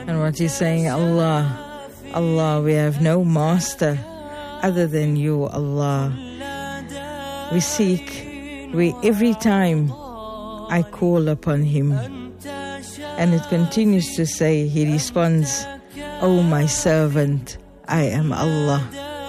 And what he's saying, Allah, Allah, we have no master other than you, Allah. We seek, every time I call upon him. And it continues to say, he responds, "Oh my servant, I am Allah."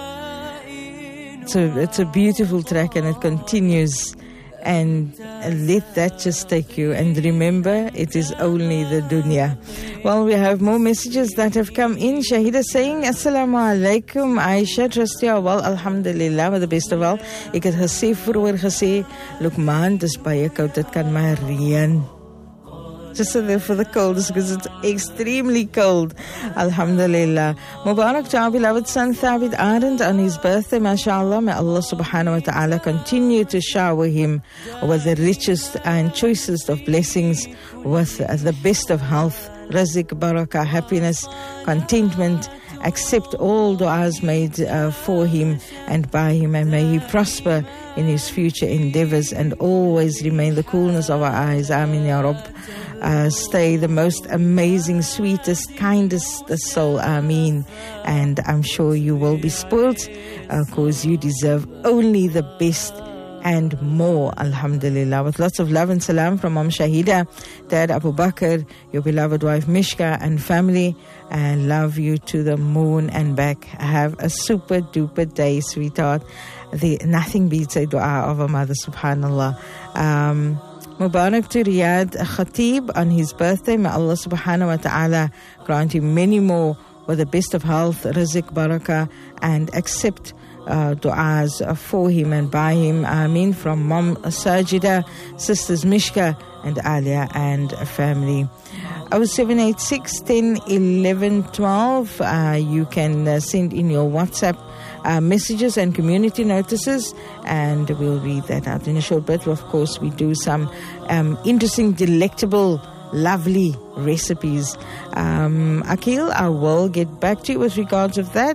So it's a beautiful track, and it continues. And let that just take you. And remember, it is only the dunya. Well, we have more messages that have come in. Shahida saying, Assalamu alaikum, Aisha, trust you well, alhamdulillah, with the best of all. Ek het gesê vroeër gesê, Lukman, dis baie koud, dit kan maar reën. Just so there for the cold, because it's extremely cold. Alhamdulillah. Mubarak to our beloved son Thabit Arendt on his birthday, mashallah. May Allah subhanahu wa ta'ala continue to shower him with the richest and choicest of blessings, with the best of health, rizq, barakah, happiness, contentment. Accept all du'as made for him and by him, and may he prosper in his future endeavors and always remain the coolness of our eyes. Amin ya Rabb. Stay the most amazing, sweetest, kindest soul. Ameen. And I'm sure you will be spoiled, because you deserve only the best and more, alhamdulillah. With lots of love and salam from Mom Shahida, Dad Abu Bakr, your beloved wife Mishka and family, and love you to the moon and back. Have a super duper day, sweetheart. Nothing beats a dua of a mother, subhanallah. Mubarak to Riyad Khatib on his birthday. May Allah subhanahu wa ta'ala grant him many more with the best of health, rizq, barakah, and accept du'as for him and by him. Ameen. From Mom Sajida, sisters Mishka and Alia and family. 0786 10 11 12. You can send in your WhatsApp messages and community notices, and we'll read that out in a short bit. Of course, we do some interesting, delectable, lovely recipes. Akil, I will get back to you with regards of that.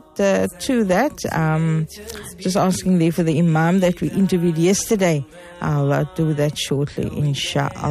Just asking there for the Imam that we interviewed yesterday. I'll do that shortly, inshallah.